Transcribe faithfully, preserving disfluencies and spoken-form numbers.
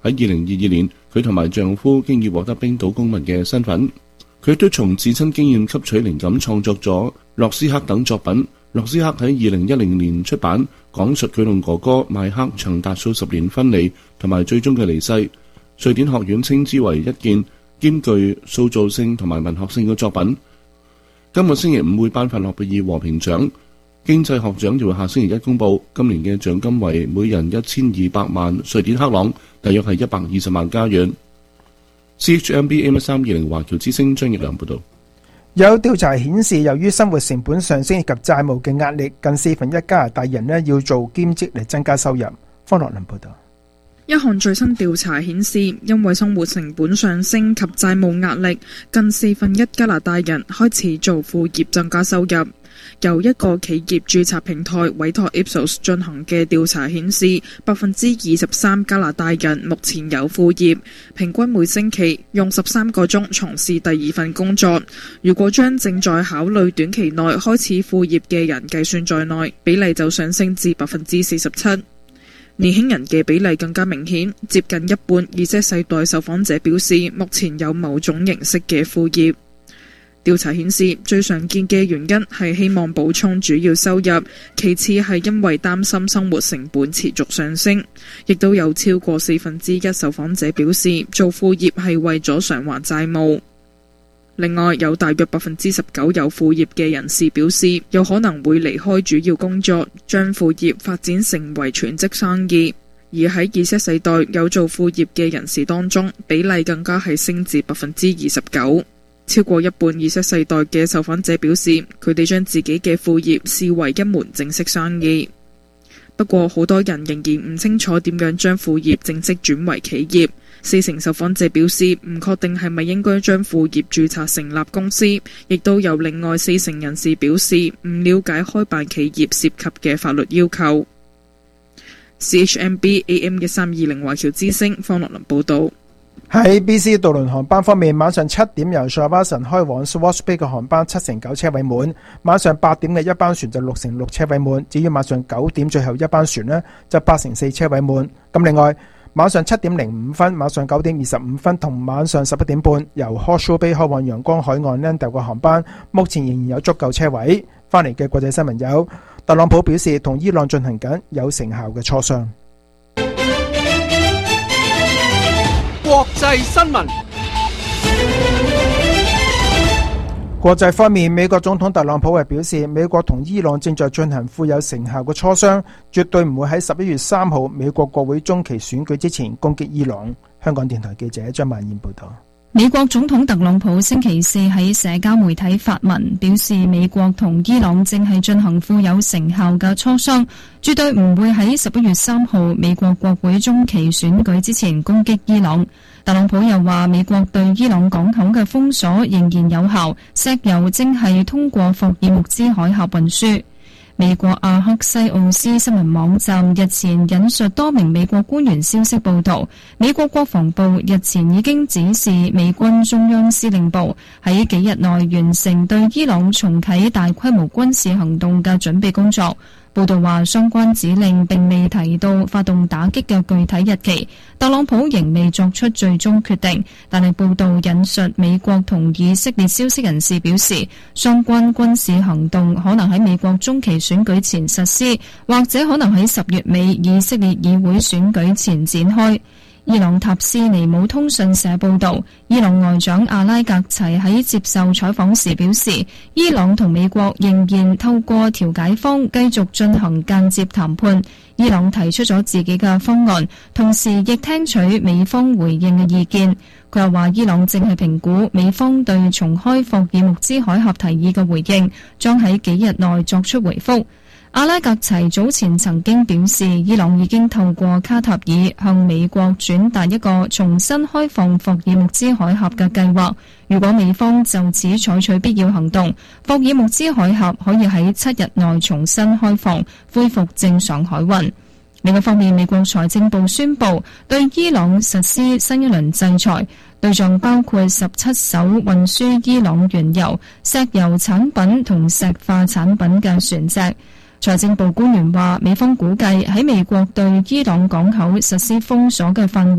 二零二二年，佢同埋丈夫經已獲得冰島公民嘅身份。佢都從自身經驗吸取靈感，創作咗《洛斯克》等作品。洛斯克喺二零一零年出版，講述佢同哥哥邁克長達數十年分離同埋最終嘅離世。瑞典學院稱之為一件兼具塑造性同埋文學性嘅作品。今個星期五會頒發諾貝爾和平獎，經濟學獎就會下星期一公佈。今年嘅獎金為每人一千二百萬瑞典克朗，大約係一百二十萬加元。C H M B A M 一三二零華僑之聲張業良報道。 有調查顯示，由於生活成本上升以及債務嘅壓力，近四分一加拿大人呢要做兼職嚟增加收入。方樂麟報道。 一項最新調查顯示，因為生活成本上升及債務壓力，近四分一加拿大人開始做副業增加收入。由一個企業註冊平台委託 Ipsos 進行嘅調查顯示，百分之二十三加拿大人目前有副業，平均每星期用十三個鐘從事第二份工作。如果將正在考慮短期內開始副業嘅人計算在內，比例就上升至百分之四十七。年輕人嘅比例更加明顯，接近一半 Z 世代受訪者表示目前有某種形式嘅副業。調查顯示，最常見嘅原因係希望補充主要收入，其次係因為擔心生活成本持續上升。亦都有超過四分之一受訪者表示做副業係為咗償還債務。另外，有大約百分之十九有副業嘅人士表示有可能會離開主要工作，將副業發展成為全職生意。而喺 Z 世代有做副業嘅人士當中，比例更加係升至百分之二十九。超過一半 Z 世代嘅受訪者表示，佢哋將自己嘅副業視為一門正式生意。不過，好多人仍然唔清楚點樣將副業正式轉為企業。四成受訪者表示唔確定係咪應該將副業註冊成立公司，亦都有另外四成人士表示唔了解開辦企業涉及嘅法律要求。C H M B A M 一三二零華僑之聲方樂麟報道。 喺 B C 渡輪航班方面，晚上七點由塞巴臣開往 Swartz Bay 嘅航班七成九車位滿，晚上八點嘅一班船就六成六車位滿，至於晚上九點最後一班船呢，就八成四車位滿。咁另外晚上七點零五分、晚上九點二十五分同晚上十一點半由 Horseshoe Bay 開往陽光海岸 Landale 嘅航班，目前仍然有足夠車位。翻嚟嘅國際新聞有，特朗普表示同伊朗進行緊有成效嘅磋商。 國際新聞。 國際方面，美國總統特朗普係表示，美國同伊朗正在進行富有成效嘅磋商，絕對唔會喺十一月三號美國國會中期選舉之前攻擊伊朗。香港電台記者張曼燕報道。 美國總統特朗普星期四喺社交媒體發文，表示美國同伊朗正係進行富有成效嘅磋商，絕對唔會喺十一月三號美國國會中期選舉之前攻擊伊朗。特朗普又話，美國對伊朗港口嘅封鎖仍然有效，石油正係通過霍爾木茲海峽運輸。美國阿克西奧斯新聞網站日前引述多名美國官員消息報道，美國國防部日前已經指示美軍中央司令部喺幾日內完成對伊朗重啟大規模軍事行動嘅準備工作。報道話，相關指令並未提到發動打擊嘅具體日期，特朗普仍未作出最終決定。但係報道引述美國同以色列消息人士表示，相關軍事行動可能喺美國中期選舉前實施，或者可能喺十月尾以色列議會選舉前展開。伊朗塔斯尼姆通訊社報道，伊朗外長阿拉格齊喺接受採訪時表示，伊朗同美國仍然透過調解方繼續進行間接談判。伊朗提出咗自己嘅方案，同時亦聽取美方回應嘅意見。佢又話，伊朗正係評估美方對重開霍爾木茲海峽提議嘅回應，將喺幾日內作出回覆。阿拉格齊早前曾經表示，伊朗已經透過卡塔爾向美國轉達一個重新開放霍爾木茲海峽嘅計劃。如果美方就此採取必要行動，霍爾木茲海峽可以喺七日內重新開放，恢復正常海運。另一方面，美國財政部宣布對伊朗實施新一輪制裁，對象包括十七艘運輸伊朗原油、石油產品同石化產品嘅船隻。財政部官員話，美方估計喺美國對伊朗港口實施封鎖嘅範圍